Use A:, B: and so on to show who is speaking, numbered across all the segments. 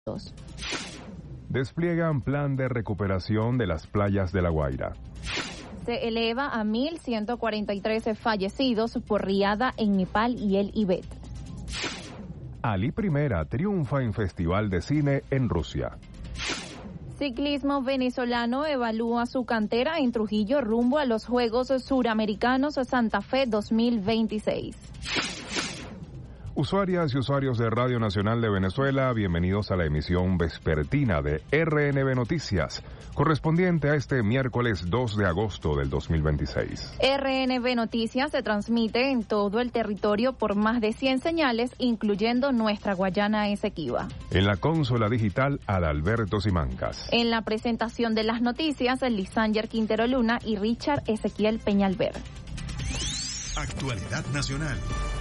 A: Despliegan plan de recuperación de las playas de La Guaira.
B: Se eleva a 1.143 fallecidos por riada en Nepal y el Tíbet.
A: Ali Primera triunfa en Festival de Cine en Rusia.
B: Ciclismo venezolano evalúa su cantera en Trujillo rumbo a los Juegos Suramericanos Santa Fe 2026.
A: Usuarias y usuarios de Radio Nacional de Venezuela, bienvenidos a la emisión vespertina de RNB Noticias, correspondiente a este miércoles 2 de agosto del 2026.
B: RNB Noticias se transmite en todo el territorio por más de 100 señales, incluyendo nuestra Guayana Esequiba.
A: En la consola digital, Adalberto Simancas.
B: En la presentación de las noticias, Lisanger Quintero Luna y Richard Ezequiel Peñalver.
C: Actualidad nacional.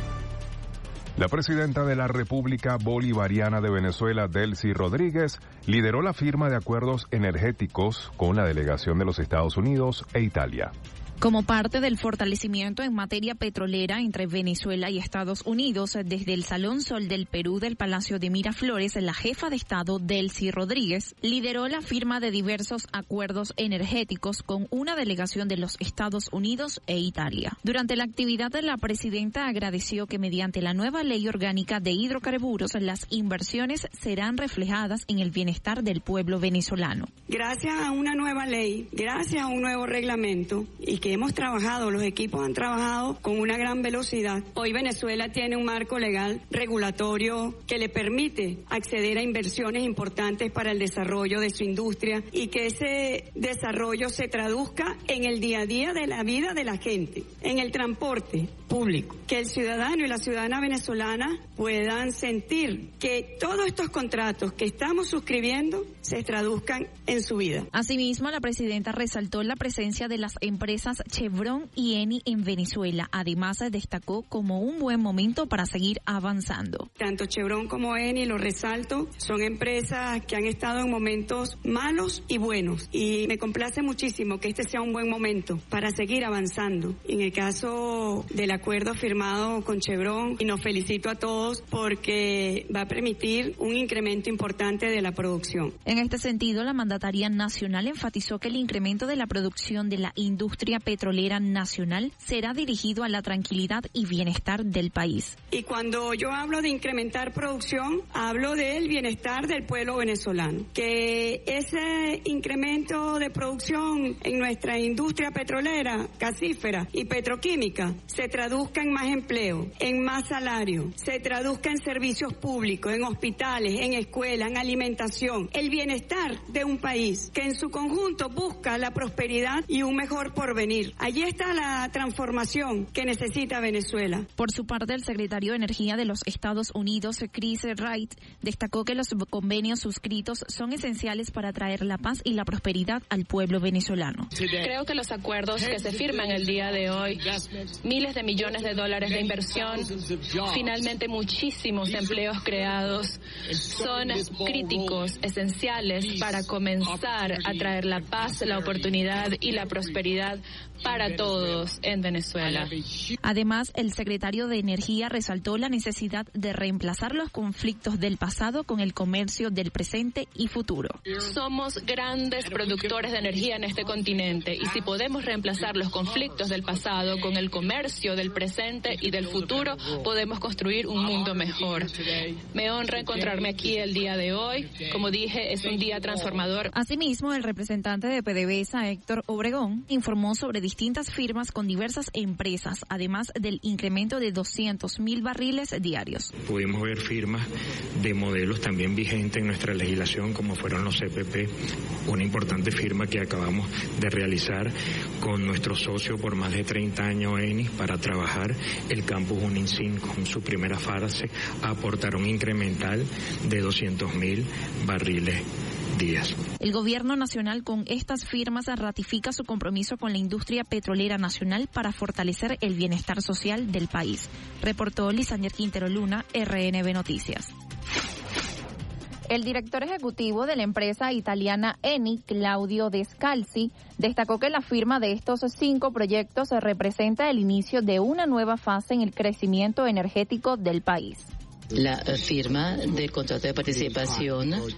A: La presidenta de la República Bolivariana de Venezuela, Delcy Rodríguez, lideró la firma de acuerdos energéticos con la delegación de los Estados Unidos e Italia.
D: Como parte del fortalecimiento en materia petrolera entre Venezuela y Estados Unidos, desde el Salón Sol del Perú del Palacio de Miraflores, la jefa de Estado, Delcy Rodríguez, lideró la firma de diversos acuerdos energéticos con una delegación de los Estados Unidos e Italia. Durante la actividad, la presidenta agradeció que mediante la nueva Ley Orgánica de Hidrocarburos, las inversiones serán reflejadas en el bienestar del pueblo venezolano.
E: Gracias a una nueva ley, gracias a un nuevo reglamento y que hemos trabajado, los equipos han trabajado con una gran velocidad. Hoy Venezuela tiene un marco legal regulatorio que le permite acceder a inversiones importantes para el desarrollo de su industria y que ese desarrollo se traduzca en el día a día de la vida de la gente, en el transporte público, que el ciudadano y la ciudadana venezolana puedan sentir que todos estos contratos que estamos suscribiendo se traduzcan en su vida.
D: Asimismo, la presidenta resaltó la presencia de las empresas Chevron y Eni en Venezuela. Además, destacó como un buen momento para seguir avanzando.
E: Tanto Chevron como Eni, lo resalto, son empresas que han estado en momentos malos y buenos. Y me complace muchísimo que este sea un buen momento para seguir avanzando. En el caso del acuerdo firmado con Chevron, y nos felicito a todos porque va a permitir un incremento importante de la producción.
D: En este sentido, la mandataria nacional enfatizó que el incremento de la producción de la industria petrolera nacional será dirigido a la tranquilidad y bienestar del país.
E: Y cuando yo hablo de incrementar producción, hablo del bienestar del pueblo venezolano. Que ese incremento de producción en nuestra industria petrolera, gasífera y petroquímica se traduzca en más empleo, en más salario, se traduzca en servicios públicos, en hospitales, en escuelas, en alimentación, el bienestar de un país que en su conjunto busca la prosperidad y un mejor porvenir. Allí está la transformación que necesita Venezuela.
D: Por su parte, el secretario de Energía de los Estados Unidos, Chris Wright, destacó que los convenios suscritos son esenciales para traer la paz y la prosperidad al pueblo venezolano.
F: Creo que los acuerdos que se firman el día de hoy, miles de millones de dólares de inversión, finalmente muchísimos empleos creados, son críticos, esenciales para comenzar a traer la paz, la oportunidad y la prosperidad para todos en Venezuela.
D: Además, el secretario de Energía resaltó la necesidad de reemplazar los conflictos del pasado con el comercio del presente y futuro.
F: Somos grandes productores de energía en este continente y si podemos reemplazar los conflictos del pasado con el comercio del presente y del futuro, podemos construir un mundo mejor. Me honra encontrarme aquí el día de hoy. Como dije, es un día transformador.
D: Asimismo, el representante de PDVSA, Héctor Obregón, informó sobre distintas firmas con diversas empresas, además del incremento de 200,000 barriles diarios.
G: Pudimos ver firmas de modelos también vigentes en nuestra legislación, como fueron los CPP, una importante firma que acabamos de realizar con nuestro socio por más de 30 años, Eni, para trabajar el campus Junín 5. En su primera fase aportaron incremental de 200,000 barriles días.
D: El gobierno nacional con estas firmas ratifica su compromiso con la industria petrolera nacional para fortalecer el bienestar social del país. Reportó Lisanger Quintero Luna, RNB Noticias.
B: El director ejecutivo de la empresa italiana Eni, Claudio Descalzi, destacó que la firma de estos 5 proyectos representa el inicio de una nueva fase en el crecimiento energético del país.
H: La firma del contrato de participación